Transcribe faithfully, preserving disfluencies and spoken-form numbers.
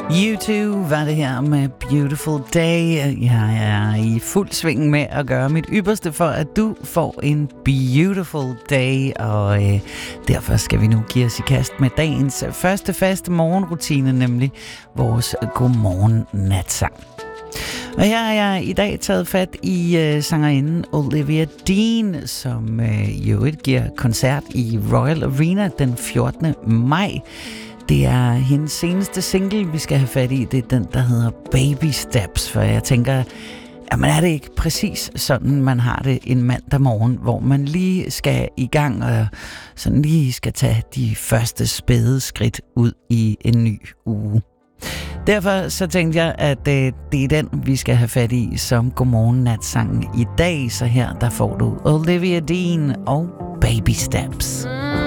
U to var det her med Beautiful Day. Jeg er i fuld sving med at gøre mit ypperste for, at du får en beautiful day. Og øh, derfor skal vi nu give os i kast med dagens første faste morgenrutine, nemlig vores godmorgen natsang. Og her har jeg i dag taget fat i øh, sangerinden Olivia Dean, som øh, jo et giver koncert i Royal Arena den fjortende maj. Det er hendes seneste single, vi skal have fat i. Det er den, der hedder Baby Steps, for jeg tænker, jamen er det ikke præcis sådan, man har det en mandag morgen, hvor man lige skal i gang og sådan lige skal tage de første spæde skridt ud i en ny uge. Derfor så tænkte jeg, at øh, det er den, vi skal have fat i som godmorgen natsangen i dag. Så her, der får du Olivia Dean og Baby Steps. Mm.